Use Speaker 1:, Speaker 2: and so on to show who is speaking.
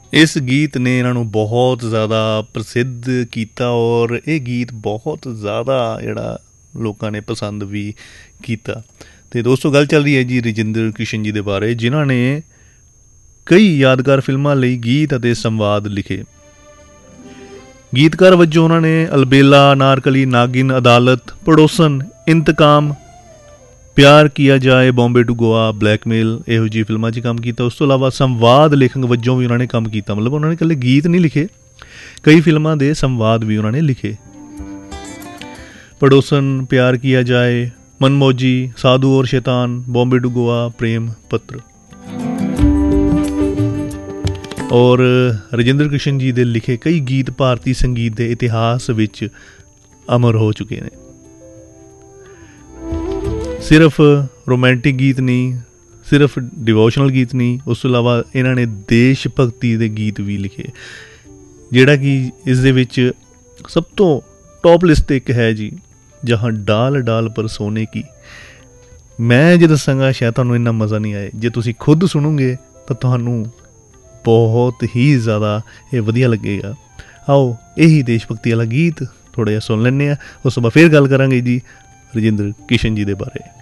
Speaker 1: ਇਸ ਗੀਤ ਨੇ ਇਹਨਾਂ ਨੂੰ ਬਹੁਤ ਜ਼ਿਆਦਾ ਪ੍ਰਸਿੱਧ ਕੀਤਾ ਔਰ ਇਹ ਗੀਤ ਬਹੁਤ ਜ਼ਿਆਦਾ ਜਿਹੜਾ ਲੋਕਾਂ ਨੇ ਪਸੰਦ ਵੀ ਕੀਤਾ। ਅਤੇ ਦੋਸਤੋ ਗੱਲ ਚੱਲ ਰਹੀ ਹੈ ਜੀ ਰਜਿੰਦਰ ਕ੍ਰਿਸ਼ਨ ਜੀ ਦੇ ਬਾਰੇ, ਜਿਨ੍ਹਾਂ ਨੇ ਕਈ ਯਾਦਗਾਰ ਫਿਲਮਾਂ ਲਈ ਗੀਤ ਅਤੇ ਸੰਵਾਦ ਲਿਖੇ। ਗੀਤਕਾਰ ਵਜੋਂ ਉਹਨਾਂ ਨੇ ਅਲਬੇਲਾ, ਅਨਾਰਕਲੀ, ਨਾਗਿਨ, ਅਦਾਲਤ, ਪੜੋਸਨ, ਇੰਤਕਾਮ, ਪਿਆਰ ਕੀਆ ਜਾਏ, ਬੰਬੇ ਟੂ ਗੋਆ, ਬਲੈਕਮੇਲ ਇਹੋ ਜਿਹੀ ਫਿਲਮਾਂ 'ਚ ਕੰਮ ਕੀਤਾ। ਉਸ ਤੋਂ ਇਲਾਵਾ ਸੰਵਾਦ ਲੇਖਕ ਵਜੋਂ ਵੀ ਉਹਨਾਂ ਨੇ ਕੰਮ ਕੀਤਾ, ਮਤਲਬ ਉਹਨਾਂ ਨੇ ਇਕੱਲੇ ਗੀਤ ਨਹੀਂ ਲਿਖੇ, ਕਈ ਫਿਲਮਾਂ ਦੇ ਸੰਵਾਦ ਵੀ ਉਹਨਾਂ ਨੇ ਲਿਖੇ। ਪੜੋਸਨ, ਪਿਆਰ ਕੀਆ ਜਾਏ, ਮਨਮੌਜੀ, ਸਾਧੂ ਔਰ ਸ਼ੈਤਾਨ, ਬੰਬੇ ਟੂ ਗੋਆ, ਪ੍ਰੇਮ ਪੱਤਰ। ਔਰ ਰਜਿੰਦਰ ਕ੍ਰਿਸ਼ਨ ਜੀ ਦੇ ਲਿਖੇ ਕਈ ਗੀਤ ਭਾਰਤੀ ਸੰਗੀਤ ਦੇ ਇਤਿਹਾਸ ਵਿੱਚ ਅਮਰ ਹੋ ਚੁੱਕੇ ਨੇ। ਸਿਰਫ ਰੋਮੈਂਟਿਕ ਗੀਤ ਨਹੀਂ, ਸਿਰਫ ਡਿਵੋਸ਼ਨਲ ਗੀਤ ਨਹੀਂ, ਉਸ ਤੋਂ ਇਲਾਵਾ ਇਹਨਾਂ ਨੇ ਦੇਸ਼ ਭਗਤੀ ਦੇ ਗੀਤ ਵੀ ਲਿਖੇ, ਜਿਹੜਾ ਕਿ ਇਸ ਦੇ ਵਿੱਚ ਸਭ ਤੋਂ ਟੌਪ ਲਿਸਟ ਇੱਕ ਹੈ ਜੀ, ਜਹਾਂ ਡਾਲ ਡਾਲ ਪਰ ਸੋਨੇ ਕੀ। ਮੈਂ ਜੇ ਦੱਸਾਂਗਾ ਸ਼ਾਇਦ ਤੁਹਾਨੂੰ ਇੰਨਾ ਮਜ਼ਾ ਨਹੀਂ ਆਏ, ਜੇ ਤੁਸੀਂ ਖੁਦ ਸੁਣੋਗੇ ਤਾਂ ਤੁਹਾਨੂੰ ਬਹੁਤ ਹੀ ਜ਼ਿਆਦਾ ਇਹ ਵਧੀਆ ਲੱਗੇਗਾ। ਆਓ ਇਹੀ ਦੇਸ਼ ਭਗਤੀ ਵਾਲਾ ਗੀਤ ਥੋੜ੍ਹਾ ਜਿਹਾ ਸੁਣ ਲੈਂਦੇ ਹਾਂ, ਉਸ ਤੋਂ ਬਾਅਦ ਫਿਰ ਗੱਲ ਕਰਾਂਗੇ ਜੀ ਰਜਿੰਦਰ ਕ੍ਰਿਸ਼ਨ ਜੀ ਦੇ ਬਾਰੇ।